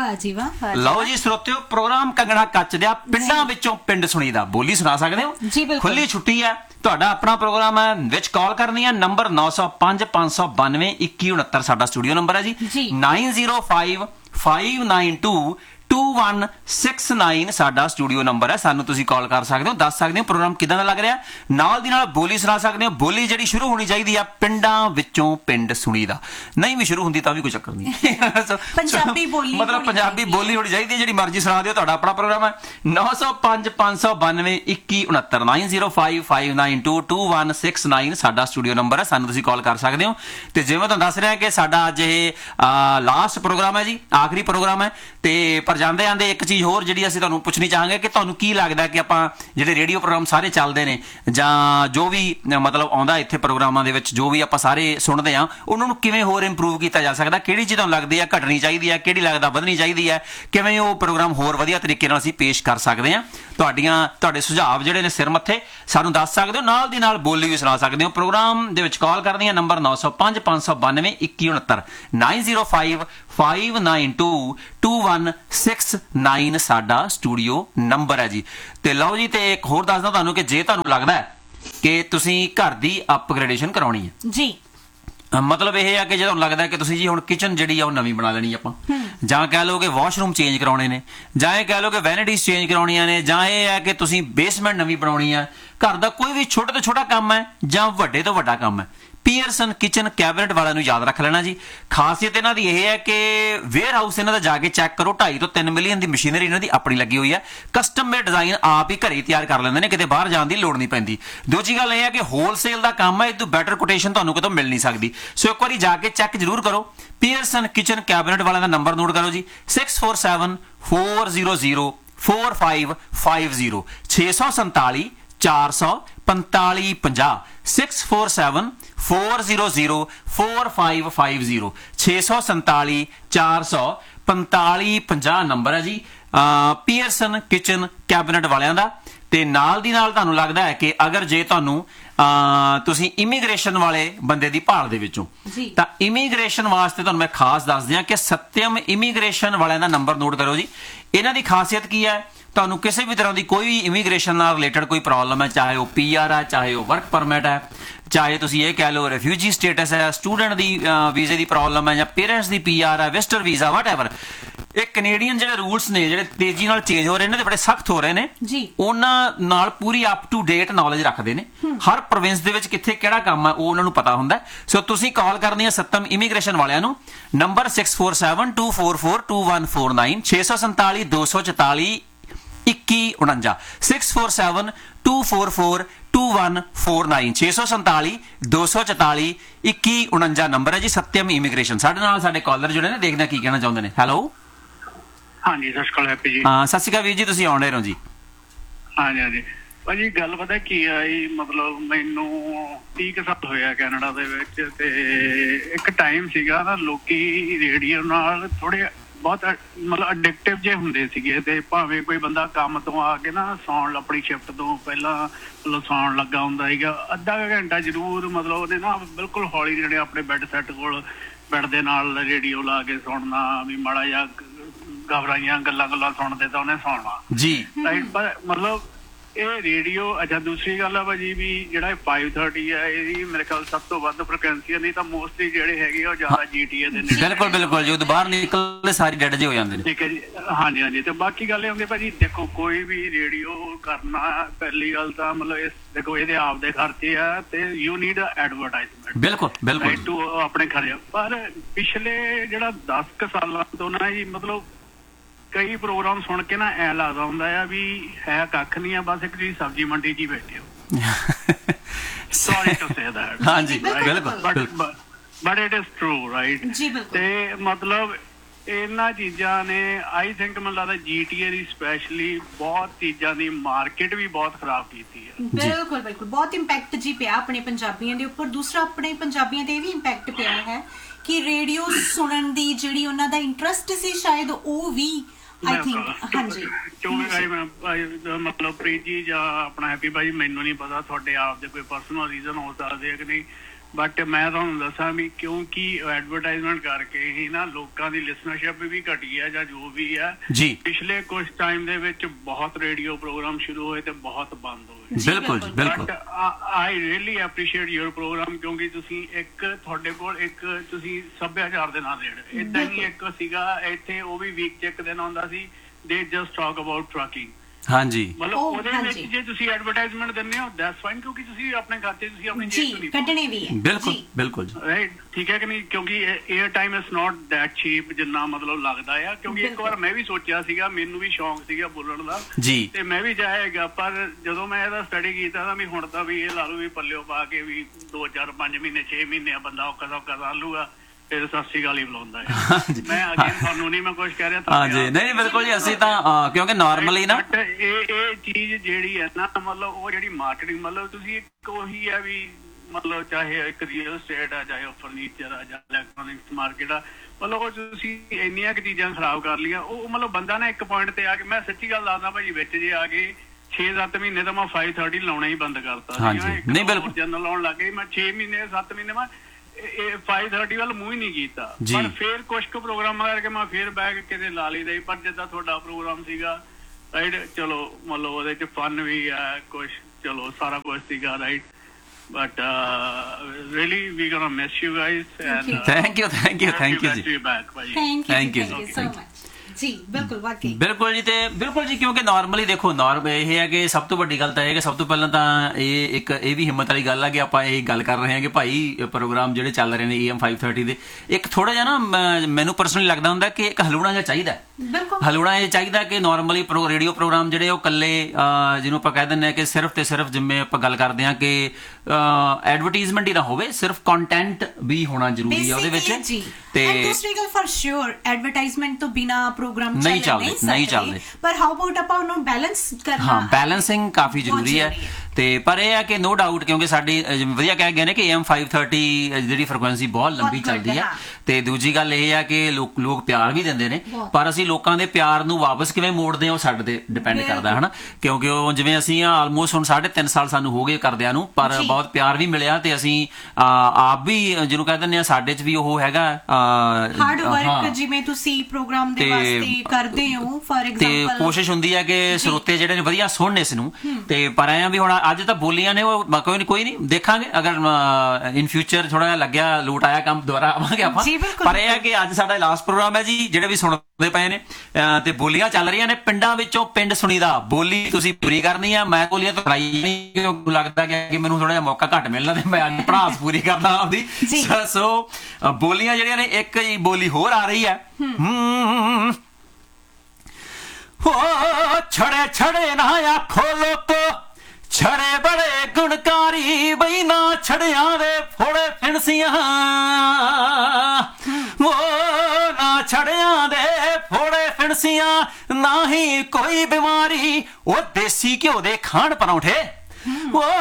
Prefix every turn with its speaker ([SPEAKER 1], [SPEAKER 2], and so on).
[SPEAKER 1] ਵਾਹ ਜੀ ਵਾਹ।
[SPEAKER 2] ਲਓ ਜੀ ਸਰੋਤਿਓ, ਪ੍ਰੋਗਰਾਮ ਕੰਗਣਾ ਕੱਚ ਦਿਆ ਪਿੰਡਾਂ ਵਿੱਚੋਂ ਪਿੰਡ ਸੁਣੀਦਾ, ਬੋਲੀ ਸੁਣਾ ਸਕਦੇ ਹੋ
[SPEAKER 1] ਜੀ, ਬਿਲਕੁਲ।
[SPEAKER 2] ਖੁੱਲੀ ਛੁੱਟੀ ਹੈ, ਤੁਹਾਡਾ ਆਪਣਾ ਪ੍ਰੋਗਰਾਮ ਹੈ, ਵਿੱਚ ਕਾਲ ਕਰਨੀ ਹੈ। ਨੰਬਰ 905 592 2169 ਸਾਡਾ ਸਟੂਡੀਓ ਨੰਬਰ ਹੈ ਜੀ। 905 592 2169 ਸਾਡਾ ਸਟੂਡੀਓ ਨੰਬਰ ਹੈ। ਸਾਨੂੰ ਤੁਸੀਂ ਕਾਲ ਕਰ ਸਕਦੇ ਹੋ, ਦੱਸ ਸਕਦੇ ਹੋ ਪ੍ਰੋਗਰਾਮ ਕਿਦਾਂ ਦਾ ਲੱਗ ਰਿਹਾ, ਨਾਲ ਦੀ ਨਾਲ ਬੋਲੀ ਸੁਣਾ ਸਕਦੇ ਹੋ। ਬੋਲੀ ਜਿਹੜੀ ਸ਼ੁਰੂ ਹੋਣੀ ਚਾਹੀਦੀ ਆ ਪਿੰਡਾਂ ਵਿੱਚੋਂ ਪਿੰਡ ਸੁਣੀਦਾ, ਨਹੀਂ ਵੀ ਸ਼ੁਰੂ ਹੁੰਦੀ ਤਾਂ ਵੀ ਕੋਈ ਚੱਕਰ ਨਹੀਂ,
[SPEAKER 1] ਪੰਜਾਬੀ ਬੋਲੀ
[SPEAKER 2] ਮਤਲਬ ਪੰਜਾਬੀ ਬੋਲੀ ਹੋਣੀ ਚਾਹੀਦੀ ਹੈ, ਜਿਹੜੀ ਮਰਜ਼ੀ ਸੁਣਾ ਦਿਓ, ਤੁਹਾਡਾ ਆਪਣਾ ਪ੍ਰੋਗਰਾਮ ਹੈ। 905 592 2169 905 592 2169 ਸਾਡਾ ਸਟੂਡੀਓ ਨੰਬਰ ਹੈ, ਸਾਨੂੰ ਤੁਸੀਂ ਕਾਲ ਕਰ ਸਕਦੇ ਹੋ। ਤੇ ਜਿਵੇਂ ਤੁਹਾਨੂੰ ਦੱਸ ਰਿਹਾ ਕਿ ਸਾਡਾ ਅੱਜ ਇਹ ਲਾਸਟ ਪ੍ਰੋਗਰਾਮ ਹੈ ਜੀ, ਆਖਰੀ ਪ੍ਰੋਗਰਾਮ ਹੈ। ਤੇ ਪਰ ਜਾਂਦੇ ਜਾਂਦੇ ਇੱਕ ਚੀਜ਼ ਹੋਰ ਜਿਹੜੀ ਅਸੀਂ ਤੁਹਾਨੂੰ ਪੁੱਛਣੀ ਚਾਹਾਂਗੇ ਕਿ ਤੁਹਾਨੂੰ ਕੀ ਲੱਗਦਾ ਕਿ ਆਪਾਂ ਜਿਹੜੇ ਰੇਡੀਓ ਪ੍ਰੋਗਰਾਮ ਸਾਰੇ ਚੱਲਦੇ ਨੇ ਜਾਂ ਜੋ ਵੀ ਮਤਲਬ ਆਉਂਦਾ ਇੱਥੇ ਪ੍ਰੋਗਰਾਮਾਂ ਦੇ ਵਿੱਚ, ਜੋ ਵੀ ਆਪਾਂ ਸਾਰੇ ਸੁਣਦੇ ਆ, ਉਹਨਾਂ ਨੂੰ ਕਿਵੇਂ ਹੋਰ ਇੰਪਰੂਵ ਕੀਤਾ ਜਾ ਸਕਦਾ, ਕਿਹੜੀ ਚੀਜ਼ ਤੁਹਾਨੂੰ ਲੱਗਦੀ ਹੈ ਘਟਣੀ ਚਾਹੀਦੀ ਹੈ, ਕਿਹੜੀ ਲੱਗਦਾ ਵਧਣੀ ਚਾਹੀਦੀ ਹੈ, ਕਿਵੇਂ ਉਹ ਪ੍ਰੋਗਰਾਮ ਹੋਰ ਵਧੀਆ ਤਰੀਕੇ ਨਾਲ ਅਸੀਂ ਪੇਸ਼ ਕਰ ਸਕਦੇ ਹਾਂ। ਤੁਹਾਡੇ ਸੁਝਾਅ ਜਿਹੜੇ ਨੇ ਸਿਰ ਮੱਥੇ ਸਾਨੂੰ ਦੱਸ ਸਕਦੇ ਹੋ, ਨਾਲ ਦੀ ਨਾਲ ਬੋਲੀ ਵੀ ਸੁਣਾ ਸਕਦੇ ਹੋ। ਪ੍ਰੋਗਰਾਮ ਦੇ ਵਿੱਚ ਕਾਲ ਕਰਨੀ ਹੈ, ਨੰਬਰ 905 592 2169 905 592 2169 ਸਾਡਾ ਸਟੂਡੀਓ ਨੰਬਰ ਹੈ ਜੀ। ਤੇ ਲਓ ਜੀ, ਤੇ ਇੱਕ ਹੋਰ ਦੱਸਦਾ ਤੁਹਾਨੂੰ ਕਿ ਜੇ ਤੁਹਾਨੂੰ ਲੱਗਦਾ ਹੈ ਕਿ ਤੁਸੀਂ ਘਰ ਦੀ ਅਪਗ੍ਰੇਡੇਸ਼ਨ ਕਰਾਉਣੀ ਹੈ ਜੀ, ਮਤਲਬ ਇਹ ਆ ਕਿ ਜੇ ਤੁਹਾਨੂੰ ਲੱਗਦਾ ਕਿ ਤੁਸੀਂ ਜੀ ਹੁਣ ਕਿਚਨ ਜਿਹੜੀ ਆ ਉਹ ਨਵੀਂ ਬਣਾ ਲੈਣੀ ਆਪਾਂ, ਜਾਂ ਕਹਿ ਲਓ ਕਿ ਵਾਸ਼ਰੂਮ ਚੇਂਜ ਕਰਾਉਣੇ ਨੇ, ਜਾਂ ਇਹ ਕਹਿ ਲਓ ਕਿ ਵੈਨਿਟੀਜ਼ ਚੇਂਜ ਕਰਾਉਣੀਆਂ ਨੇ, ਜਾਂ ਇਹ ਹੈ ਕਿ ਤੁਸੀਂ ਬੇਸਮੈਂਟ ਨਵੀਂ ਬਣਾਉਣੀ ਆ, ਘਰ ਦਾ ਕੋਈ ਵੀ ਛੋਟੇ ਤੋਂ ਛੋਟਾ ਕੰਮ ਹੈ ਜਾਂ ਵੱਡੇ ਤੋਂ ਵੱਡਾ ਕੰਮ ਹੈ, ਪੀਅਰਸਨ ਕਿਚਨ ਕੈਬਨਿਟ ਵਾਲਿਆਂ ਨੂੰ ਯਾਦ ਰੱਖ ਲੈਣਾ ਜੀ। ਖਾਸੀਅਤ ਇਹਨਾਂ ਦੀ ਇਹ ਹੈ ਕਿ ਵੇਅਰ ਹਾਊਸ ਇਹਨਾਂ ਦਾ ਜਾ ਕੇ ਚੈੱਕ ਕਰੋ, 2.5 ਤੋਂ 3 ਮਿਲੀਅਨ ਦੀ ਮਸ਼ੀਨਰੀ ਇਹਨਾਂ ਦੀ ਆਪਣੀ ਲੱਗੀ ਹੋਈ ਹੈ, ਕਸਟਮ ਮੇਡ ਡਿਜ਼ਾਈਨ ਆਪ ਹੀ ਘਰੇ ਤਿਆਰ ਕਰ ਲੈਂਦੇ ਨੇ, ਕਿਤੇ ਬਾਹਰ ਜਾਣ ਦੀ ਲੋੜ ਨਹੀਂ ਪੈਂਦੀ। ਦੂਜੀ ਗੱਲ ਇਹ ਹੈ ਕਿ ਹੋਲਸੇਲ ਦਾ ਕੰਮ ਹੈ, ਇਹ ਤੋਂ ਬੈਟਰ ਕੋਟੇਸ਼ਨ ਤੁਹਾਨੂੰ ਕਿਤੋਂ ਮਿਲ ਨਹੀਂ ਸਕਦੀ। ਸੋ ਇੱਕ ਵਾਰੀ ਜਾ ਕੇ ਚੈੱਕ ਜ਼ਰੂਰ ਕਰੋ। ਪੀਅਰਸਨ ਕਿਚਨ ਕੈਬਨਿਟ ਵਾਲਿਆਂ ਦਾ ਨੰਬਰ ਨੋਟ ਕਰੋ ਜੀ, 647 400 4550 647 445 50 647 400 4550 647 445 50 ਨੰਬਰ ਹੈ ਜੀ ਪੀਅਰਸਨ ਕਿਚਨ ਕੈਬਨਿਟ ਵਾਲਿਆਂ ਦਾ। ਤੇ ਨਾਲ ਦੀ ਨਾਲ ਤੁਹਾਨੂੰ ਲੱਗਦਾ ਹੈ ਕਿ ਅਗਰ ਜੇ ਤੁਹਾਨੂੰ ਤੁਸੀਂ ਇਮੀਗ੍ਰੇਸ਼ਨ ਵਾਲੇ ਬੰਦੇ ਦੀ ਭਾਲ ਦੇ ਵਿੱਚੋਂ, ਤਾਂ ਇਮੀਗ੍ਰੇਸ਼ਨ ਵਾਸਤੇ ਤੁਹਾਨੂੰ ਮੈਂ ਖਾਸ ਦੱਸ ਦਿਆਂ ਕਿ ਸਤਿਅਮ ਇਮੀਗ੍ਰੇਸ਼ਨ ਵਾਲਿਆਂ ਦਾ ਨੰਬਰ ਨੋਟ ਕਰੋ ਜੀ। ਇਹਨਾਂ ਦੀ ਖਾਸੀਅਤ ਕੀ ਹੈ, ਤੁਹਾਨੂੰ ਕਿਸੇ ਵੀ ਤਰ੍ਹਾਂ ਦੀ ਕੋਈ ਵੀ ਇਮੀਗ੍ਰੇਸ਼ਨ ਨਾਲ ਰਿਲੇਟਡ ਕੋਈ ਪ੍ਰੋਬਲਮ ਹੈ, ਚਾਹੇ ਉਹ PR ਹੈ, ਚਾਹੇ ਉਹ ਵਰਕ ਪਰਮਿਟ ਹੈ, ਚਾਹੇ ਤੁਸੀਂ ਇਹ ਕਹਿ ਲਓ ਰਿਫਿਊਜੀ ਸਟੇਟਸ ਹੈ, ਸਟੂਡੈਂਟ ਦੀ ਵੀਜ਼ੇ ਦੀ ਪ੍ਰੋਬਲਮ ਹੈ, ਜਾਂ ਪੇਰੈਂਟਸ ਦੀ PR ਹੈ, ਵਿਜ਼ਟਰ ਵੀਜ਼ਾ, ਵਟਐਵਰ। ਇਹ ਕੈਨੇਡੀਅਨ ਜਿਹੜੇ ਰੂਲਸ ਨੇ, ਜਿਹੜੇ ਤੇਜ਼ੀ ਨਾਲ ਚੇਂਜ ਹੋ ਰਹੇ ਨੇ ਤੇ ਬੜੇ ਸਖਤ ਹੋ ਰਹੇ ਨੇ, ਉਹਨਾਂ ਨਾਲ ਪੂਰੀ ਅਪ ਟੂ ਡੇਟ ਨੌਲੇਜ ਰੱਖਦੇ ਨੇ। ਹਰ ਪ੍ਰੋਵਿੰਸ ਦੇ ਵਿੱਚ ਕਿੱਥੇ ਕਿਹੜਾ ਕੰਮ ਹੈ ਉਹ ਉਹਨਾਂ ਨੂੰ ਪਤਾ ਹੁੰਦਾ। ਸੋ ਤੁਸੀਂ ਕਾਲ ਕਰਨੀ ਹੈ ਸਤਮ ਇਮੀਗ੍ਰੇਸ਼ਨ ਵਾਲਿਆਂ ਨੂੰ, ਨੰਬਰ 647 244 2149 647 244 2149 647 244 2149 647 244 2149 ਨੰਬਰ ਹੈ ਜੀ ਸਤਿਅਮ ਇਮੀਗ੍ਰੇਸ਼ਨ। ਸਾਡੇ ਨਾਲ ਸਾਡੇ ਕਾਲਰ ਜੁੜੇ ਨੇ, ਦੇਖਦੇ ਕੀ ਕਹਿਣਾ ਚਾਹੁੰਦੇ ਨੇ। ਹੈਲੋ,
[SPEAKER 3] ਹਾਂਜੀ ਸਤਿ ਸ਼੍ਰੀ ਅਕਾਲ ਹੈਪੀ ਜੀ।
[SPEAKER 2] ਹਾਂ ਸਤਿ ਸ਼੍ਰੀ ਅਕਾਲ ਵੀਰ ਜੀ, ਤੁਸੀਂ ਆਉਣ ਰਹੇ ਹੋ ਜੀ।
[SPEAKER 3] ਹਾਂਜੀ ਹਾਂਜੀ ਭਾਜੀ, ਗੱਲ ਪਤਾ ਕੀ ਆ, ਮਤਲਬ ਮੈਨੂੰ 30 ਕੁ ਸਾਲ ਹੋਇਆ ਕੈਨੇਡਾ ਦੇ ਵਿੱਚ, ਤੇ ਇੱਕ ਟਾਈਮ ਸੀਗਾ ਨਾ ਲੋਕੀ ਰੇਡੀਓ ਨਾਲ ਥੋੜੇ ਬਹੁਤ ਮਤਲਬ ਅਡਿਕਟਿਵ ਜੇ ਹੁੰਦੇ ਸੀਗੇ, ਤੇ ਭਾਵੇਂ ਕੋਈ ਬੰਦਾ ਕੰਮ ਤੋਂ ਆ ਕੇ ਨਾ ਸੌਣ, ਆਪਣੀ ਸ਼ਿਫਟ ਤੋਂ ਪਹਿਲਾਂ ਮਤਲਬ ਸੌਣ ਲੱਗਾ ਹੁੰਦਾ ਸੀਗਾ, ਅੱਧਾ ਘੰਟਾ ਜ਼ਰੂਰ ਮਤਲਬ ਉਹਨੇ ਨਾ ਬਿਲਕੁਲ ਹੌਲੀ ਜਿਹੜੇ ਆਪਣੇ ਬੈੱਡ ਸੈੱਟ ਕੋਲ ਬੈੱਡ ਦੇ ਨਾਲ ਰੇਡੀਓ ਲਾ ਕੇ ਸੁਣਨਾ, ਵੀ ਮਾੜਾ ਜਿਹਾ ਘਬਰਾਈਆਂ ਗੱਲਾਂ ਸੁਣਦੇ ਤਾਂ ਉਹਨੇ ਸੌਣਾ ਜੀ। ਪਰ ਮਤਲਬ ਇਹ ਰੇਡੀਓ, ਅੱਛਾ ਦੂਸਰੀ ਗੱਲ ਆ ਭਾਜੀ ਵੀ ਜਿਹੜਾ 530 ਹੈ, ਇਹਦੀ ਮੇਰੇ ਖਿਆਲ ਸਭ ਤੋਂ ਵੱਧ ਫ੍ਰੀਕੁਐਂਸੀ, ਨਹੀਂ ਤਾਂ ਮੋਸਟਲੀ ਜਿਹੜੇ ਹੈਗੇ ਉਹ ਜ਼ਿਆਦਾ GTA ਦੇ ਨੇ।
[SPEAKER 2] ਬਿਲਕੁਲ ਬਿਲਕੁਲ, ਜਦੋਂ ਬਾਹਰ ਨਿਕਲਦੇ ਸਾਰੇ ਡੈਡ ਜੇ ਹੋ ਜਾਂਦੇ ਨੇ।
[SPEAKER 3] ਠੀਕ ਹੈ ਜੀ, ਹਾਂਜੀ ਹਾਂਜੀ। ਤੇ ਬਾਕੀ ਗੱਲ ਇਹ ਹੁੰਦੀ ਭਾਜੀ, ਦੇਖੋ ਕੋਈ ਵੀ ਰੇਡੀਓ ਕਰਨਾ, ਪਹਿਲੀ ਗੱਲ ਤਾਂ ਮਤਲਬ ਦੇਖੋ ਇਹਦੇ ਆਪ ਦੇ ਖਰਚੇ ਆ, ਤੇ ਯੂ ਨੀਡ ਐਡਵਰਟਾਈਜ਼ਮੈਂਟ। ਬਿਲਕੁਲ ਬਿਲਕੁਲ ਆਪਣੇ ਖਰਚੇ। ਪਰ ਪਿਛਲੇ ਜਿਹੜਾ 10 ਕੁ ਸਾਲਾਂ ਤੋਂ ਨਾ ਜੀ, ਮਤਲਬ ਕਈ ਪ੍ਰੋਗਰਾਮ ਸੁਣ ਕੇ ਨਾ ਐ ਲੱਗਦਾ ਹੁੰਦਾ ਆ ਵੀ ਹੈ ਕੱਖ ਨਹੀਂ ਆ, ਬਸ ਇੱਕ ਜੀ ਸਬਜ਼ੀ ਮੰਡੀ 'ਚ ਹੀ ਬੈਠੇ ਹੋ। Sorry to say that. ਹਾਂਜੀ ਬਿਲਕੁਲ, but it is true right. ਤੇ ਮਤਲਬ ਇਹਨਾਂ ਚੀਜ਼ਾਂ ਨੇ ਆਈ ਥਿੰਕ ਮੈਨੂੰ ਲੱਗਦਾ GTA ਦੀ ਸਪੈਸ਼ਲੀ ਬਹੁਤ ਚੀਜ਼ਾਂ ਦੀ ਮਾਰਕੀਟ ਵੀ ਬਹੁਤ ਖਰਾਬ ਕੀਤੀ ਹੈ।
[SPEAKER 1] ਬਿਲਕੁਲ ਬਿਲਕੁਲ, ਬਹੁਤ ਇੰਪੈਕਟ ਜੀ ਪਿਆ ਆਪਣੇ ਪੰਜਾਬੀਆਂ ਦੇ ਉੱਪਰ। ਦੂਸਰਾ ਆਪਣੇ ਪੰਜਾਬੀਆਂ ਤੇ ਇਹ ਵੀ ਇੰਪੈਕਟ ਪਿਆ ਹੈ ਕਿ ਰੇਡੀਓ ਸੁਣਨ ਦੀ ਜਿਹੜੀ ਉਹਨਾਂ ਦਾ ਇੰਟਰਸਟ ਸੀ, ਸ਼ਾਇਦ ਉਹ ਵੀ ਆਈ ਥਿੰਕ। ਹਾਂਜੀ ਮਤਲਬ ਪ੍ਰੀਤ ਜੀ ਜਾਂ ਆਪਣਾ ਹੈਪੀ ਭਾਈ, ਮੈਨੂੰ ਨਹੀਂ ਪਤਾ ਤੁਹਾਡੇ ਆਪ ਦੇ ਕੋਈ ਪਰਸਨਲ ਰੀਜ਼ਨ ਹੋ ਸਕਦੇ ਆ ਕਿ ਨਹੀਂ,
[SPEAKER 3] ਬਟ ਮੈਂ ਤੁਹਾਨੂੰ ਦੱਸਾਂ ਵੀ ਕਿਉਂਕਿ ਐਡਵਰਟਾਈਜ਼ਮੈਂਟ ਕਰਕੇ ਹੀ ਨਾ ਲੋਕਾਂ ਦੀ ਲਿਸਨਰਸ਼ਿਪ ਵੀ ਘਟੀ ਹੈ ਜਾਂ ਜੋ ਵੀ ਹੈ
[SPEAKER 2] ਜੀ।
[SPEAKER 3] ਪਿਛਲੇ ਕੁਝ ਟਾਈਮ ਦੇ ਵਿੱਚ ਬਹੁਤ ਰੇਡੀਓ ਪ੍ਰੋਗਰਾਮ ਸ਼ੁਰੂ ਹੋਏ ਤੇ ਬਹੁਤ ਬੰਦ ਹੋਏ।
[SPEAKER 2] ਬਿਲਕੁਲ ਜੀ, ਬਿਲਕੁਲ।
[SPEAKER 3] But I really appreciate your programme ਕਿਉਂਕਿ ਤੁਸੀਂ ਇੱਕ ਤੁਹਾਡੇ ਕੋਲ ਇੱਕ ਤੁਸੀਂ ਸੱਭਿਆਚਾਰ ਦੇ ਨਾਲ ਰੇਡ ਏਦਾਂ ਹੀ ਇੱਕ ਸੀਗਾ ਇੱਥੇ ਉਹ ਵੀ ਵੀਕ 'ਚ ਇੱਕ ਦਿਨ ਆਉਂਦਾ ਸੀ ਦੇ ਜਸਟ ਟਾਕ ਅਬਾਊਟ ਟਰੱਕਿੰਗ।
[SPEAKER 2] ਹਾਂਜੀ
[SPEAKER 3] ਮਤਲਬ ਉਹਦੇ ਵਿੱਚ ਜੇ ਤੁਸੀਂ ਐਡਵਰਟਾਈਜ਼ਮੈਂਟ ਦਿੰਦੇ ਹੋ ਦੈਟਸ ਫਾਈਨ ਕਿਉਂਕਿ ਤੁਸੀਂ ਆਪਣੇ ਖਾਤੇ ਤੁਸੀਂ ਆਪਣੀ ਜੇਬ ਤੋਂ
[SPEAKER 1] ਕੱਢਣੇ ਵੀ ਹੈ।
[SPEAKER 2] ਬਿਲਕੁਲ ਬਿਲਕੁਲ
[SPEAKER 3] ਰਾਈਟ ਠੀਕ ਹੈ ਕਿ ਨਹੀਂ ਕਿਉਂਕਿ air time is not that cheap ਜਿੰਨਾ ਮਤਲਬ ਲੱਗਦਾ ਆ ਕਿਉਂਕਿ ਇੱਕ ਵਾਰ ਮੈਂ ਵੀ ਸੋਚਿਆ ਸੀਗਾ ਮੈਨੂੰ ਵੀ ਸ਼ੌਂਕ ਸੀਗਾ ਬੋਲਣ ਦਾ
[SPEAKER 2] ਜੀ
[SPEAKER 3] ਤੇ ਮੈਂ ਵੀ ਜਾਏਗਾ ਪਰ ਜਦੋਂ ਮੈਂ ਇਹਦਾ ਸਟੱਡੀ ਕੀਤਾ ਤਾਂ ਵੀ ਹੁਣ ਤਾਂ ਵੀ ਇਹ ਲਾ ਲਓ ਵੀ ਪੱਲਿਓ ਪਾ ਕੇ ਵੀ 2 4 5 ਮਹੀਨੇ 6 ਮਹੀਨੇ ਬੰਦਾ ਔਖਾ ਸੌਖਾ ਕਰ ਲੂਗਾ ਫਿਰ ਸਤਿ ਸ਼੍ਰੀ ਅਕਾਲ ਹੀ ਬੁਲਾਉਂਦਾ ਹੈ। ਮੈਂ ਅਗੇਨ ਤੁਹਾਨੂੰ ਨਹੀਂ ਮੈਂ ਕੁਝ ਕਹਿ ਰਿਹਾ
[SPEAKER 2] ਹਾਂਜੀ ਨਹੀਂ ਬਿਲਕੁਲ ਜੀ ਅਸੀਂ ਤਾਂ ਕਿਉਂਕਿ ਨਾਰਮਲੀ ਨਾ
[SPEAKER 3] ਇਹ ਚੀਜ਼ ਜਿਹੜੀ ਹੈ ਨਾ ਮਤਲਬ ਉਹ ਜਿਹੜੀ ਮਾਰਕੀਟਿੰਗ ਮਤਲਬ ਤੁਸੀਂ ਇੱਕ ਉਹੀ ਹੈ ਵੀ ਮਤਲਬ ਚਾਹੇ ਇੱਕ ਰੀਅਲ ਸਟੇਟ ਆ ਚਾਹੇ ਉਹ ਫਰਨੀਚਰ ਆ ਜਾਂ ਇਲੈਕਟ੍ਰੋਨਿਕਸ ਮਾਰਕੀਟ ਆ ਮਤਲਬ ਉਹ ਤੁਸੀਂ ਇੰਨੀਆਂ ਕੁ ਚੀਜ਼ਾਂ ਖਰਾਬ ਕਰ ਲਈਆਂ ਉਹ ਮਤਲਬ ਬੰਦਾ ਨਾ ਇੱਕ ਪੁਆਇੰਟ ਤੇ ਆ ਕੇ ਮੈਂ ਸੱਚੀ ਗੱਲ ਦੱਸਦਾ ਭਾਜੀ ਵਿੱਚ ਜੇ ਆ ਕੇ 6-7 ਮਹੀਨੇ ਤਾਂ ਮੈਂ 5:30 ਲਾਉਣਾ ਹੀ ਬੰਦ ਕਰਤਾ ਨਹੀਂ ਬਿਲਕੁਲ ਜਨਰਲ ਲਾਉਣ ਲੱਗ ਗਈ ਮੈਂ 6 ਮਹੀਨੇ 7 ਮਹੀਨੇ ਮੈਂ 5:30 ਵੱਲ ਮੂੰਹ ਹੀ ਨਹੀਂ ਕੀਤਾ ਪਰ ਫਿਰ ਕੁਝ ਕੁ ਪ੍ਰੋਗਰਾਮਾਂ ਕਰਕੇ ਮੈਂ ਫਿਰ ਬੈਗ ਕਿਤੇ ਲਾ ਲਈਦਾ ਪਰ ਜਿੱਦਾਂ ਤੁਹਾਡਾ ਪ੍ਰੋਗਰਾਮ ਸੀਗਾ ਰਾਈਟ ਚਲੋ ਮਤਲਬ ਉਹਦੇ ਚ ਫਨ ਵੀ ਆ ਕੁਝ ਚਲੋ ਸਾਰਾ ਕੁਝ ਸੀਗਾ right but really we're gonna miss you guys and
[SPEAKER 2] thank you
[SPEAKER 3] ਜੀ
[SPEAKER 1] thank you so much ਜੀ ਬਿਲਕੁਲ ਜੀ ਤੇ ਬਿਲਕੁਲ ਜੀ ਕਿਉਂਕਿ ਨਾਰਮਲੀ ਦੇਖੋ ਇਹ ਹੈ ਕਿ ਸਭ ਤੋਂ ਵੱਡੀ ਗੱਲ ਤਾਂ ਇਹ ਹੈ ਕਿ ਸਭ ਤੋਂ ਪਹਿਲਾਂ ਤਾਂ ਇਹ ਵੀ ਹਿੰਮਤ ਵਾਲੀ ਗੱਲ ਹੈ ਕਿ ਆਪਾਂ ਇਹ ਗੱਲ ਕਰ ਰਹੇ ਹਾਂ ਕਿ ਭਾਈ ਪ੍ਰੋਗਰਾਮ ਜਿਹੜੇ ਚੱਲ ਰਹੇ ਨੇ AM 530 ਦੇ ਇੱਕ ਥੋੜਾ ਜਿਹਾ ਨਾ ਮੈਨੂੰ ਪਰਸਨਲੀ ਲੱਗਦਾ ਹੁੰਦਾ ਕਿ ਇੱਕ ਹਲੂਣਾ ਜਿਹਾ ਚਾਹੀਦਾ ਹਲੂਣਾ ਇਹ ਚਾਹੀਦਾ ਕਿ ਨਾਰਮਲੀ ਰੇਡੀਓ ਪ੍ਰੋਗਰਾਮ ਜਿਹੜੇ ਉਹ ਇਕੱਲੇ ਜਿਹਨੂੰ ਆਪਾਂ ਕਹਿ ਦਿੰਦੇ ਹਾਂ ਕਿ ਸਿਰਫ ਤੇ ਸਿਰਫ ਜਿਵੇਂ ਆਪਾਂ ਗੱਲ ਕਰਦੇ ਹਾਂ ਕਿ ਐਡਵਰਟਾਈਜ਼ਮੈਂਟ ਹੀ ਨਾ ਹੋਵੇ ਸਿਰਫ ਕੰਟੈਂਟ ਵੀ ਹੋਣਾ ਜ਼ਰੂਰੀ ਹੈ ਉਹਦੇ ਵਿੱਚ ਤੇ ਦੂਸਰੀ ਗੱਲ ਫॉर श्योर ਐਡਵਰਟਾਈਜ਼ਮੈਂਟ ਤੋਂ ਬਿਨਾ ਪ੍ਰੋਗਰਾਮ
[SPEAKER 2] ਨਹੀਂ ਚੱਲਦੇ
[SPEAKER 1] ਪਰ ਹਾਊ ਅਬਾਊਟ ਆਪਾਂ ਉਹਨੂੰ ਬੈਲੈਂਸ ਕਰਨਾ
[SPEAKER 2] ਹਾਂ ਬੈਲੈਂਸਿੰਗ ਕਾਫੀ ਜ਼ਰੂਰੀ ਹੈ ਤੇ ਪਰ ਇਹ ਹੈ ਕਿ ਨੋ ਡਾਊਟ ਕਿਉਂਕਿ ਸਾਡੀ ਵਧੀਆ ਕਹਿ ਗਏ ਨੇ ਕਿ AM 530 ਜਿਹੜੀ ਫ੍ਰੀਕੁਐਂਸੀ ਬਹੁਤ ਲੰਬੀ ਚੱਲਦੀ ਹੈ ਤੇ ਦੂਜੀ ਗੱਲ ਇਹ ਹੈ ਕਿ ਲੋਕ ਪਿਆਰ ਵੀ ਦਿੰਦੇ ਨੇ ਪਰ ਅਸੀਂ ਲੋਕਾਂ ਦੇ ਪਿਆਰ ਨੂੰ ਵਾਪਸ ਕਿਵੇਂ ਮੋੜਦੇ ਹਾਂ ਉਹ ਸਾਡੇ ਤੇ ਡਿਪੈਂਡ ਕਰਦਾ ਹਨਾ ਕਿਉਂਕਿ ਉਹ ਜਿਵੇਂ ਅਸੀਂ ਆਲਮੋਸਟ ਹੁਣ 3.5 ਸਾਲ ਸਾਨੂੰ ਹੋ ਗਏ ਕਰਦਿਆਂ ਨੂੰ ਪਰ ਬਹੁਤ ਪਿਆਰ ਵੀ ਮਿਲਿਆ ਤੇ ਅਸੀਂ ਆਪ ਵੀ ਜਿਹਨੂੰ ਕਹਿ ਦਿੰਦੇ ਆ ਸਾਡੇ 'ਚ ਵੀ ਉਹ ਹੈਗਾ
[SPEAKER 1] ਹਾਰਡ ਵਰਕ ਜਿਵੇਂ ਤੁਸੀਂ ਪ੍ਰੋਗਰਾਮ ਦੇ ਵਾਸਤੇ ਕਰਦੇ ਹੋ ਫॉर ਐਗਜ਼ਾਮਪਲ
[SPEAKER 2] ਤੇ ਕੋਸ਼ਿਸ਼ ਹੁੰਦੀ ਹੈ ਕਿ ਸਰੋਤੇ ਜਿਹੜੇ ਨੇ ਵਧੀਆ ਸੁਣਨ ਇਸ ਨੂੰ ਤੇ ਪਰ ਐਂ ਵੀ ਹੁਣ ਅੱਜ ਤਾਂ ਬੋਲੀਆਂ ਨੇ ਉਹ ਕੋਈ ਨਹੀਂ ਦੇਖਾਂਗੇ ਅਗਰ ਇਨ ਫਿਊਚਰ ਥੋੜਾ ਜਿਹਾ ਲੱਗਿਆ ਲੋਟ ਆਇਆ ਕੰਮ ਦੁਬਾਰਾ ਆਵਾਂਗੇ ਆਪਾਂ ਪਰ ਇਹ ਹੈ ਕਿ ਅੱਜ ਸਾਡਾ ਲਾਸਟ ਪ੍ਰੋਗਰਾਮ ਹੈ ਜੀ ਜਿਹੜੇ ਵੀ ਸੁਣਦੇ ਪਏ ਨੇ ਤੇ ਬੋਲੀਆਂ ਚੱਲ ਰਹੀਆਂ ਨੇ ਪਿੰਡਾਂ ਵਿੱਚੋਂ ਪਿੰਡ ਸੁਣੀਦਾ ਬੋਲੀ ਤੁਸੀਂ ਪੂਰੀ ਕਰਨੀ ਆ ਮੈਂ ਬੋਲੀਆਂ ਤਾਂ ਕਰਾਈ ਨਹੀਂ ਕਿਉਂਕਿ ਲੱਗਦਾ ਕਿ ਮੈਨੂੰ ਥੋੜਾ ਜਿਹਾ ਮੌਕਾ ਘੱਟ ਮਿਲਣਾ ਤੇ ਮੈਂ ਅੱਜ ਪੜਾਸ ਪੂਰੀ ਕਰਨਾ ਆਪਦੀ ਸੋ ਬੋਲੀਆਂ ਜਿਹੜੀਆਂ ਨੇ ਇੱਕ ਹੀ ਬੋਲੀ ਹੋਰ ਆ ਰਹੀ ਹੈ ਛੜੇ ਛੜੇ ਨਾ ਆਖੋ ਲੋਕੋ ਛੜੇ ਬੜੇ ਗੁਣਕਾਰੀ ਬਈ ਨਾ ਛੜਿਆਂ ਦੇ ਫੋੜੇ ਫਿਣਸੀਆਂ ਨਾ ਛੜਿਆਂ ਦੇ ਫੋੜੇ ਫਿਣਸੀਆਂ ਨਾ ਹੀ ਕੋਈ ਬਿਮਾਰੀ ਉਹ ਦੇਸੀ ਘਿਓ ਦੇ ਖਾਣ ਪਰੌਂਠੇ ਉਹ